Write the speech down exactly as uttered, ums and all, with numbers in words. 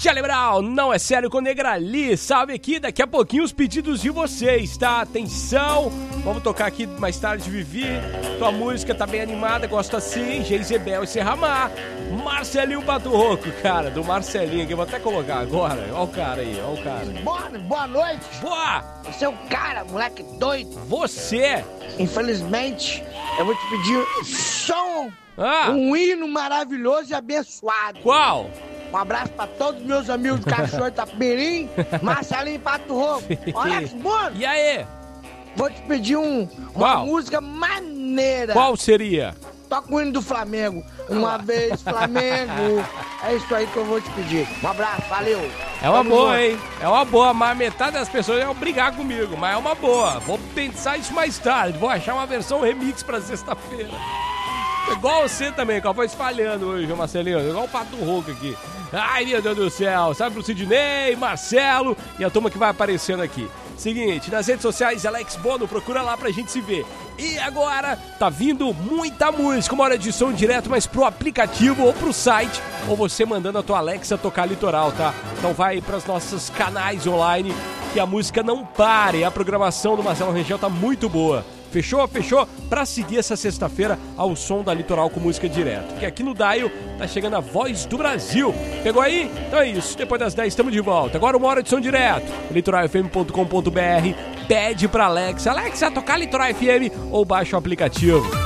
Charlie Brown, não é sério com Negrali. Salve aqui, daqui a pouquinho os pedidos de vocês, tá? Atenção, vamos tocar aqui mais tarde, Vivi. Tua música tá bem animada, gosto assim. Geisebel e Serramar. Marcelinho Pato Rouco, cara, do Marcelinho, que eu vou até colocar agora. Olha o cara aí, olha o cara. Boa, boa noite. Boa! Você é um cara, moleque doido. Você? Infelizmente, eu vou te pedir som, ah. um hino maravilhoso e abençoado. Qual? Um abraço pra todos os meus amigos do Cachorro Itapirim, Marcelinho Pato Rouco. Alex Bono. E aí? Vou te pedir um, uma música maneira. Qual seria? Toca o hino do Flamengo. Uma vez, Flamengo. É isso aí que eu vou te pedir. Um abraço, valeu. É uma Vamos boa, junto. hein? É uma boa, mas metade das pessoas vão brigar comigo, mas é uma boa. Vou pensar isso mais tarde. Vou achar uma versão remix pra sexta-feira. Igual você também, com a voz falhando hoje, Marcelinho. Igual o Pato Rouco aqui. Ai, meu Deus do céu. Sabe pro Sidney, Marcelo e a turma que vai aparecendo aqui. Seguinte, nas redes sociais, Alex Bono, procura lá pra gente se ver. E agora, tá vindo muita música, uma hora de som direto, mas pro aplicativo ou pro site, ou você mandando a tua Alexa tocar Litoral, tá? Então vai pras nossos canais online, que a música não pare. A programação do Marcelo Rangel tá muito boa. Fechou? Fechou? Pra seguir essa sexta-feira ao som da Litoral com música direto. Porque aqui no Dial tá chegando a Voz do Brasil. Pegou aí? Então é isso. Depois das dez estamos de volta. Agora uma hora de som direto. litoral f m ponto com ponto b r. Pede pra Alexa. Alexa, tocar Litoral F M ou baixa o aplicativo.